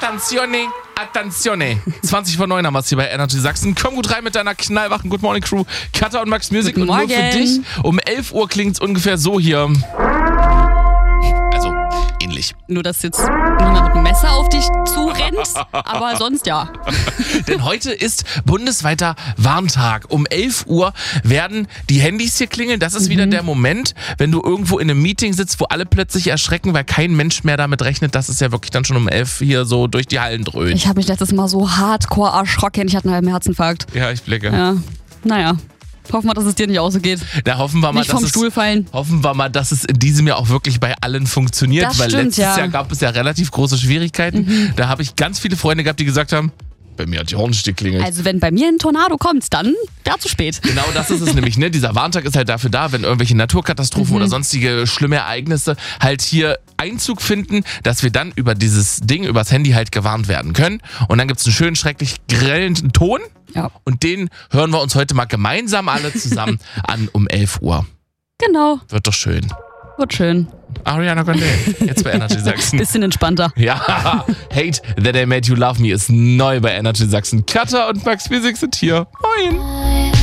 Attenzione. 20 vor 9 haben wir es hier bei Energy Sachsen. Komm gut rein mit deiner knallwachen Good Morning Crew. Katha und Max Music. Guten und nur für Morgen. dich. Um 11 Uhr klingt es ungefähr so hier. Also, ähnlich. Nur, dass jetzt niemand mit einem Messer auf dich zurennt, aber sonst ja. Denn heute ist bundesweiter Warntag. Um 11 Uhr werden die Handys hier klingeln. Das ist wieder der Moment, wenn du irgendwo in einem Meeting sitzt, wo alle plötzlich erschrecken, weil kein Mensch mehr damit rechnet, dass es ja wirklich dann schon um 11 hier so durch die Hallen dröhnt. Ich habe mich letztes Mal so hardcore erschrocken. Ich hatte einen halben Herzinfarkt. Ja, ich blicke. Ja, naja. Hoffen wir, dass es dir nicht auch so geht. Da hoffen wir mal, Nicht vom Stuhl fallen. Hoffen wir mal, dass es in diesem Jahr auch wirklich bei allen funktioniert. Das weil stimmt, letztes ja. Jahr gab es ja relativ große Schwierigkeiten. Da habe ich ganz viele Freunde gehabt, die gesagt haben, bei mir hat die Hornich geklingelt. Also wenn bei mir ein Tornado kommt, dann gar zu spät. Genau das ist es nämlich, ne? Dieser Warntag ist halt dafür da, wenn irgendwelche Naturkatastrophen oder sonstige schlimme Ereignisse halt hier Einzug finden, dass wir dann über dieses Ding, übers Handy halt gewarnt werden können. Und dann gibt es einen schönen, schrecklich grellen Ton. Ja. Und den hören wir uns heute mal gemeinsam alle zusammen an um 11 Uhr. Genau, Wird doch schön. wird schön. Ariana Grande, jetzt bei Energy Sachsen. Bisschen entspannter. Ja, Hate That I Made You Love Me ist neu bei Energy Sachsen. Katha und Max Music sind hier. Moin.